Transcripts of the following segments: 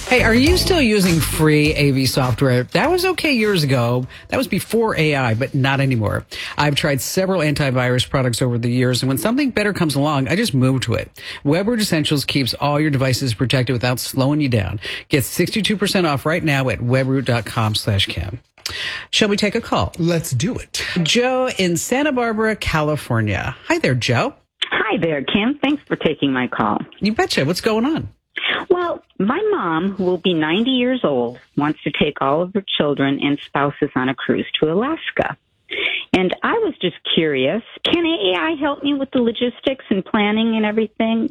Hey, are you still using free AV software? That was okay years ago. That was before AI, but not anymore. I've tried several antivirus products over the years, and when something better comes along, I just move to it. WebRoot Essentials keeps all your devices protected without slowing you down. Get 62% off right now at webroot.com/Kim. Shall we take a call? Let's do it. Joe in Santa Barbara, California. Hi there, Joe. Hi there, Kim. Thanks for taking my call. You betcha. What's going on? Well, my mom, who will be 90 years old, wants to take all of her children and spouses on a cruise to Alaska. And I was just curious, can AI help me with the logistics and planning and everything?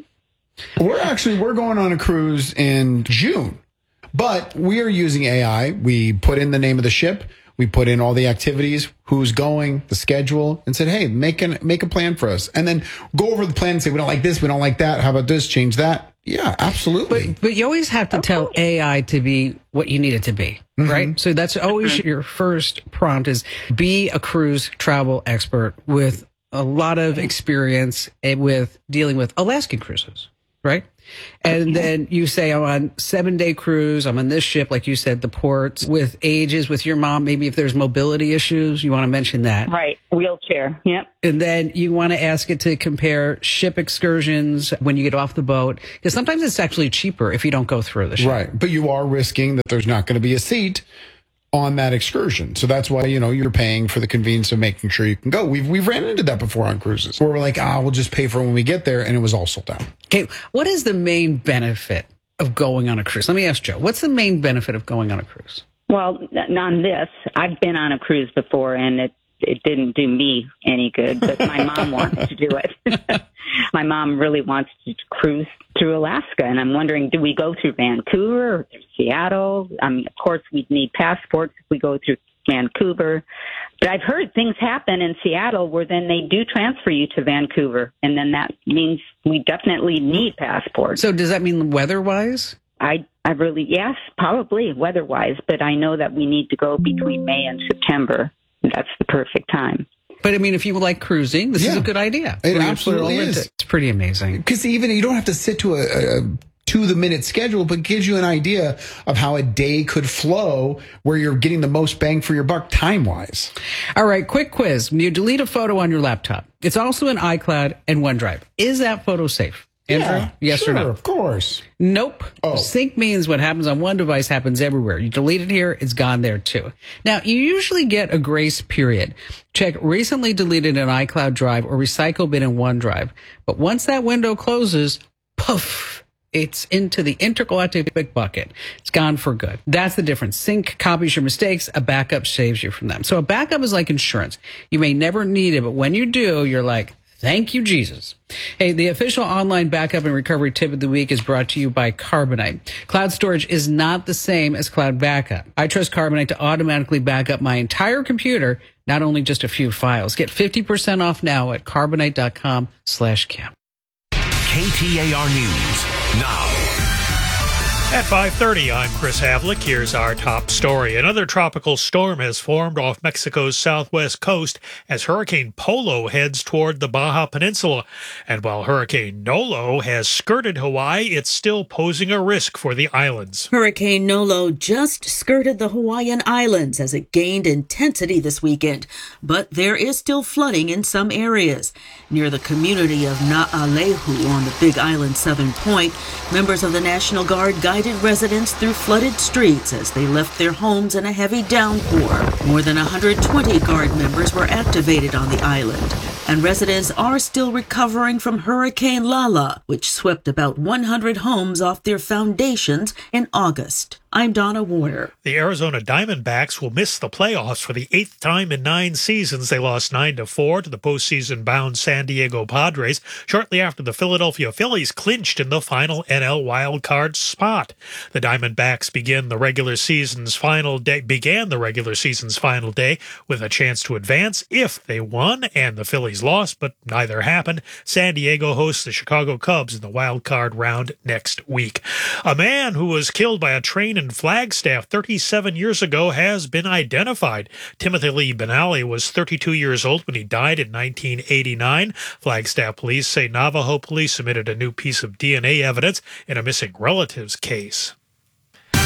We're going on a cruise in June, but we are using AI. We put in the name of the ship. We put in all the activities, who's going, the schedule, and said, hey, make a plan for us. And then go over the plan and say, we don't like this, we don't like that. How about this? Change that. Yeah, absolutely. But you always have to tell AI to be what you need it to be, right? So that's always your first prompt is be a cruise travel expert with a lot of experience with dealing with Alaskan cruises, right? And then you say, I'm on 7-day cruise. I'm on this ship, like you said, the ports with ages with your mom. Maybe if there's mobility issues, you want to mention that. Right. Wheelchair. Yep. And then you want to ask it to compare ship excursions when you get off the boat. Because sometimes it's actually cheaper if you don't go through the ship. Right. But you are risking that there's not going to be a seat on that excursion. So that's why, you're paying for the convenience of making sure you can go. We've ran into that before on cruises where we're like, we'll just pay for it when we get there. And it was all sold out. Okay. What is the main benefit of going on a cruise? Let me ask Joe, what's the main benefit of going on a cruise? Well, on this, I've been on a cruise before and it didn't do me any good, but my mom wants to do it. My mom really wants to cruise through Alaska, and I'm wondering, do we go through Vancouver or through Seattle? Of course, we'd need passports if we go through Vancouver. But I've heard things happen in Seattle where then they do transfer you to Vancouver, and then that means we definitely need passports. So does that mean weather-wise? Yes, probably weather-wise, but I know that we need to go between May and September. That's the perfect time. But if you like cruising, this is a good idea. It absolutely is. It's pretty amazing. Because even you don't have to sit to a to-the-minute schedule, but gives you an idea of how a day could flow where you're getting the most bang for your buck time-wise. All right, quick quiz. When you delete a photo on your laptop, it's also in iCloud and OneDrive. Is that photo safe? Andrew, yes sure, or no? Of course. Nope. Oh. Sync means what happens on one device happens everywhere. You delete it here, it's gone there too. Now, you usually get a grace period. Check recently deleted in iCloud Drive or recycle bin in OneDrive. But once that window closes, poof, it's into the intergalactic bucket. It's gone for good. That's the difference. Sync copies your mistakes. A backup saves you from them. So a backup is like insurance. You may never need it, but when you do, you're like, thank you, Jesus. Hey, the official online backup and recovery tip of the week is brought to you by Carbonite. Cloud storage is not the same as cloud backup. I trust Carbonite to automatically back up my entire computer, not only just a few files. Get 50% off now at carbonite.com/Kim. KTAR News now. At 5:30, I'm Chris Havlick. Here's our top story. Another tropical storm has formed off Mexico's southwest coast as Hurricane Polo heads toward the Baja Peninsula. And while Hurricane Nolo has skirted Hawaii, it's still posing a risk for the islands. Hurricane Nolo just skirted the Hawaiian Islands as it gained intensity this weekend. But there is still flooding in some areas. Near the community of Na'alehu on the Big Island southern point, members of the National Guard guided residents through flooded streets as they left their homes in a heavy downpour. More than 120 Guard members were activated on the island, and residents are still recovering from Hurricane Lala, which swept about 100 homes off their foundations in August. I'm Donna Warner. The Arizona Diamondbacks will miss the playoffs for the 8th time in 9 seasons. They lost 9-4 to the postseason-bound San Diego Padres shortly after the Philadelphia Phillies clinched in the final NL wildcard spot. The Diamondbacks began the regular season's final day with a chance to advance if they won, and the Phillies lost, but neither happened. San Diego hosts the Chicago Cubs in the wildcard round next week. A man who was killed by a train in Flagstaff 37 years ago has been identified. Timothy Lee Benally was 32 years old when he died in 1989. Flagstaff police say Navajo police submitted a new piece of DNA evidence in a missing relatives case.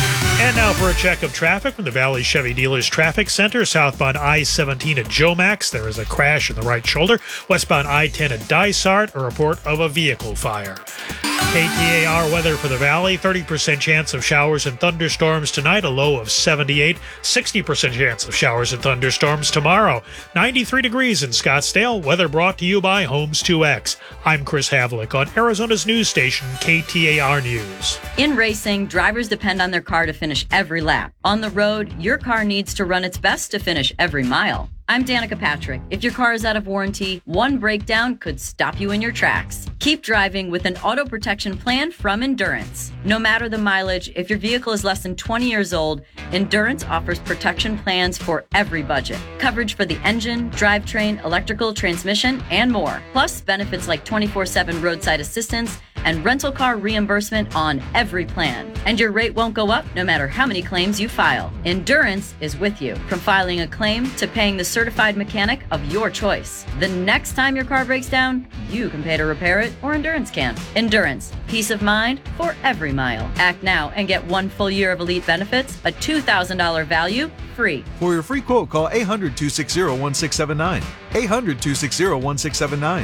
And now for a check of traffic from the Valley Chevy Dealers Traffic Center. Southbound I-17 at Jomax, there is a crash in the right shoulder. Westbound I-10 at Dysart, a report of a vehicle fire. KTAR weather for the Valley, 30% chance of showers and thunderstorms tonight, a low of 78, 60% chance of showers and thunderstorms tomorrow, 93 degrees in Scottsdale. Weather brought to you by Homes 2X. I'm Chris Havlick on Arizona's news station, KTAR News. In racing, drivers depend on their car to finish every lap. On the road, your car needs to run its best to finish every mile. I'm Danica Patrick. If your car is out of warranty, one breakdown could stop you in your tracks. Keep driving with an auto protection plan from Endurance. No matter the mileage, if your vehicle is less than 20 years old, Endurance offers protection plans for every budget. Coverage for the engine, drivetrain, electrical, transmission, and more. Plus benefits like 24/7 roadside assistance and rental car reimbursement on every plan. And your rate won't go up no matter how many claims you file. Endurance is with you, from filing a claim to paying the certified mechanic of your choice. The next time your car breaks down, you can pay to repair it, or Endurance can. Endurance, peace of mind for every mile. Act now and get 1 full year of elite benefits, a $2,000 value, free. For your free quote, call 800-260-1679. 800-260-1679.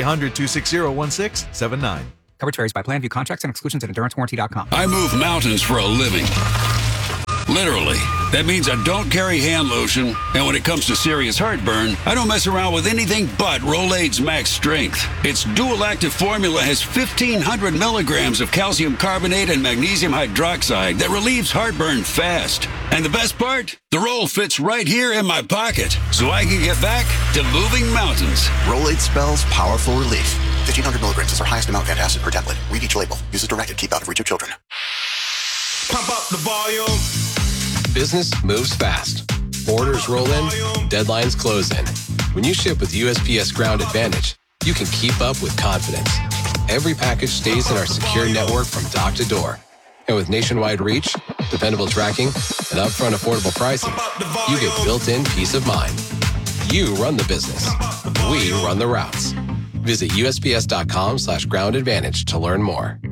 800-260-1679. Coverage varies by plan. View contracts and exclusions at EnduranceWarranty.com. I move mountains for a living. Literally. That means I don't carry hand lotion, and when it comes to serious heartburn, I don't mess around with anything but Rolaids Max Strength. Its dual-active formula has 1,500 milligrams of calcium carbonate and magnesium hydroxide that relieves heartburn fast. And the best part? The roll fits right here in my pocket, so I can get back to moving mountains. Rolaids spells powerful relief. 1,500 milligrams is our highest amount of antacid per tablet. Read each label. Use as directed. Keep out of reach of children. Pump up the volume. Business moves fast. Orders roll in, deadlines close in. When you ship with USPS Ground Advantage, you can keep up with confidence. Every package stays in our secure network from dock to door. And with nationwide reach, dependable tracking, and upfront affordable pricing, you get built-in peace of mind. You run the business. We run the routes. Visit USPS.com/groundadvantage to learn more.